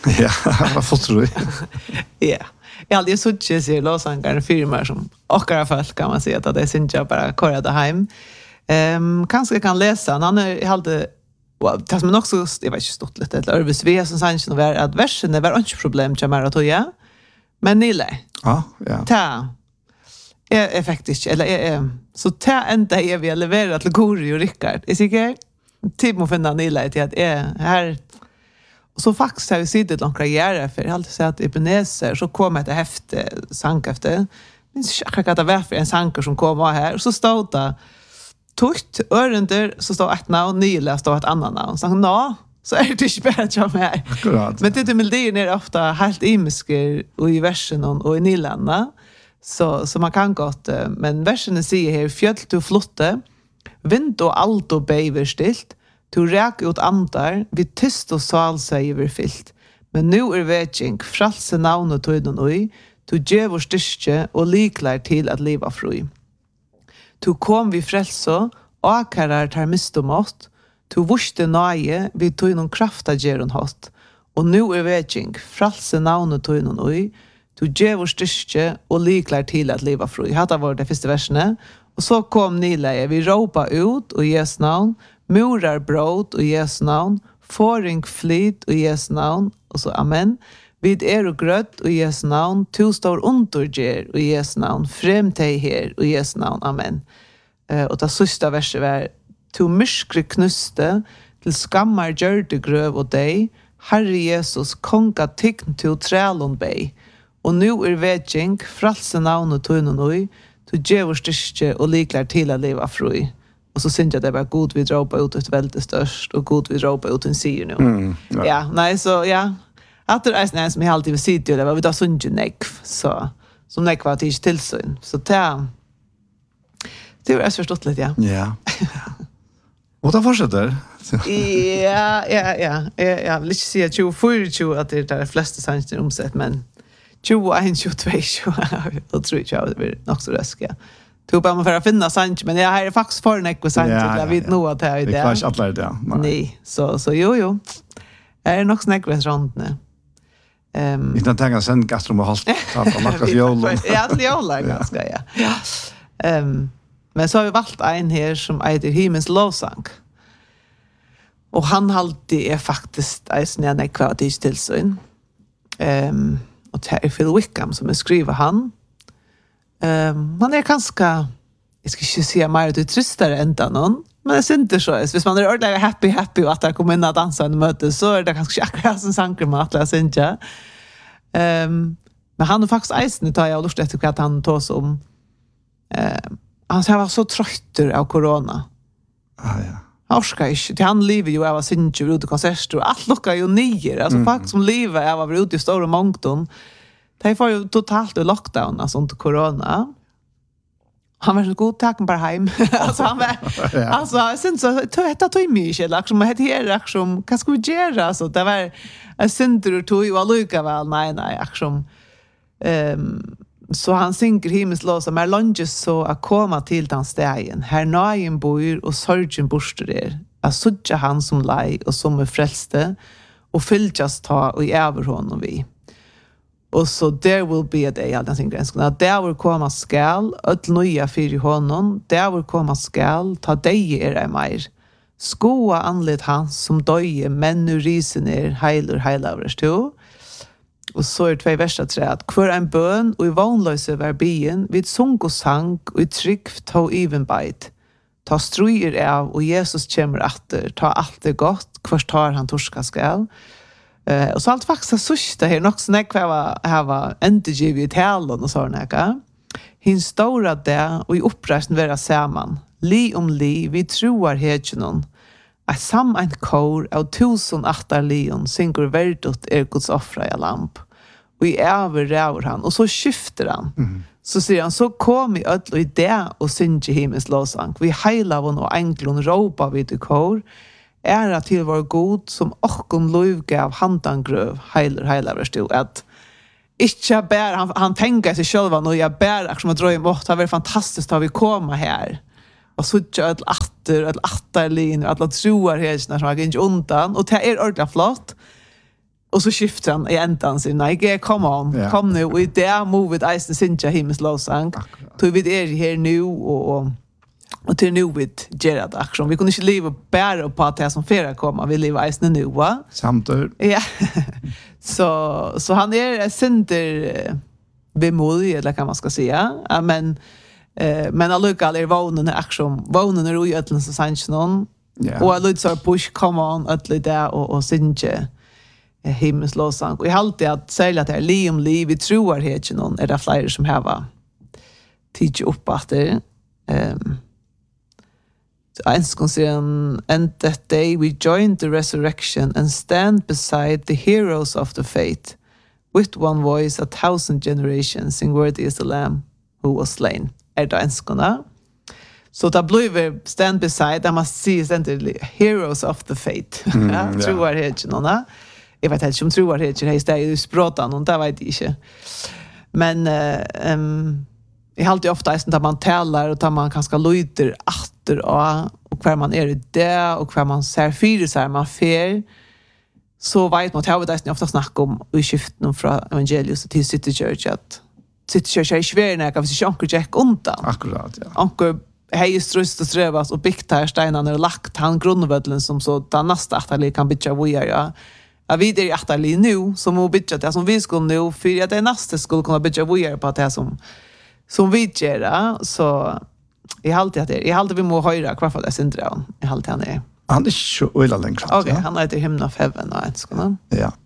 Ja, vad får du? Ja. Ja, det är så tjej ser låsangaren firmar som åkara folk kan man säga att det är inte bara köra det hem. Kanske kan läsa. Han är alltid tas men också jag vet inte stort lite eller Örvis V som sanns var att versen det var inte problem till mig att ja. Men Nille. Ja. Ta. Är faktiskt eller så ta ända är vi levererat till Gori och Rickard. Är säker? Typ må finna Nille till att här och så faktiskt har vi suttit långt karriär för jag har alltid sagt att Ebenezer så kom ett häfte sank efter. Men jag kan inte vara för en sanker som kom här och så stod det tukt örunder så står ett namn Nila står ett annat namn. Så är det inte bara jag med. Akkurat. Men det melodin är ofta helt imisker och i versen och i Nilanna. Så man kan gott men versen säger här fjöll du flotte vind och allt och bäver stilt. Du räk ut andar, vi tyst och sal säger vi fyllt. Men nu är vätjink, fralse navn och tøyden oi, du djevor styrke og liklar til at liva fri. Du kom vi frelse, akarar tar mistomått, du vuste nøye, vi tøyden krafta gjeron hatt. Og nu er vätjink, fralse navn og tøyden oi, du djevor styrke og liklar til at liva fri. Hatta var det første versene. Og så kom Nileie, vi råpa ut og Jesu navn, murar brot og Jesu navn, fåring flyt og Jesu navn, og så amen. Vid og grøtt og Jesu navn, to står undergjer og Jesu navn, frem til her og Jesu navn, amen. Og det siste verset var, to myskre knuste, til skammar gjørte grøv og deg, Herre Jesus, konga tign til trælon bei, og nu er vedgjeng, fralse navn og tøynen oi, du djevor styrke og liklar til å leva fri. Och så syns jag det var god vi drar ut ett väldigt störst och god vi drar ut en sier nu. Ja, nej så ja. Att det är nästan som jag alltid vill säga det var vi då syns ju nekv så som nekv var till tillsyn. Så det var förstått lite ja. Ja. Och då fortsätter. Ja. Jag vill inte säga 24 att det är flesta sanns omsätt men 21, 22, då tror jag det blir nog så röska. Tog bara man för att finna sant men jag har faktiskt för en ekva sant jag vet nog att det är det. Det klarar alla det. Nej, så jo. Är nog snäckre runt nu. Vi kan tänka sen gastrom och halt på Marcus Jol. Ja, det är ganska ja. Men så har vi valt en här som heter Himmels lovsang. Och han alltid är faktiskt en ekva tillsyn. Och det är Phil Wickham som skriver han. Man är ganska jag ska inte säga mer du tristare än någon men det är inte så hvis man är ordentligt happy och att det kommer in att dansa en möte så är det kanske akkurat som sanker med att läsa inte men han har faktiskt eisen tar jag lust efter att han tar som han var så trött av corona ja han orskar inte han lever ju av att synge ut och konserter och allt lockar ju ner alltså faktiskt som lever av att vara ute i stora mångton. Det var ju totalt i lockdown alltså under corona. Han var så god tacken bara hem. Alltså han var alltså sen så detta tog mycket liksom det här liksom vad ska vi göra så det var en center tog ju alluka väl nej liksom så han synker himmels lov som är lunges så att komma till den stegen. Här najen bor och sorgen borster er. Att sudja han som lei och som är frälste och fylljas ta och i över honom vi. Och så there will be a day alltid sin gräns. Där vill komma skall öll nya för honom. Där vill komma skall ta dig er mer. Skoa anlet hans som döje men nu risen er heilavers to. Och så är det 2 verser 3 att kvar en bön och i vanlöse var bien vid sång och sang och i tryck ta even bite. Ta struer av och Jesus kommer åter. Ta allt det gott. Kvar tar han torska skall. Och så allt faktiskt sista här nog snack var NTG i talen och såna hin stora där och i uppresten vara samman li vi troar hedgenon a sam ein kor av 1008 leon syngur verdot Guds offra i lamp och i över han och så skifter han så säger han så kom i öll och i det och synge himmels lovsang vi heila von och englon ropa vid i kor ära till vår god som okkon lov gav handan gröv heilar stod att inte bär han tänker sig själva nu jag bär som att dra emot det var fantastiskt att vi komma här och så ett atterlin alla troar här som har inte undan och det är ordentligt flott Och så skiftar han i ändan sin nej, come on, kom nu och där move with Ice Sinja himmes lovsang. Tog vi det här nu och till nu vid Gerard action. Vi kunde inte leva bara på att det som fler kommer. Vi lever Ice nu, va? Samtidigt. Ja. så han är center bemodig, eller kan man ska säga. Men allukal är vånen action. Vånen är ju ödlen så sanns någon. Och allud så push come on ödlen där och Sinja himmels lovsang. Och jag har alltid att säga att det är liv vi tror här någon är det fler som har tidsi upp att det and that day we joined the resurrection and stand beside the heroes of the faith with one voice 1,000 generations sing worthy is the lamb who was slain. Det enskona. Så det blir stand beside, I must see heroes of the faith. Tror det någon. Jag vet inte om tror det är det i språtan och det vet jag inte. Men jag har alltid ofta att man talar och man kanske lyder efter och kvar man är i det och kvar man ser fyra så här man fer så vet man att jag vet ofta snacka om i skiften från evangelius till City Church att City Church är svär när jag vill inte Jack undan. Akkurat, ja. Onkel hej strust och strävas och byggt här stenarna och lagt han grundvödlen som så där nästa att kan bitcha via ja. Jag vet det att det nu som och bitcha det som vi skulle nu för att det nästa skulle kunna bitcha via på det som vi gör så jag har alltid vi må höra kvar för det syndrom. Jag har alltid han är så öla längre. Okej, han är till himlen of heaven och ens kunna. Ja.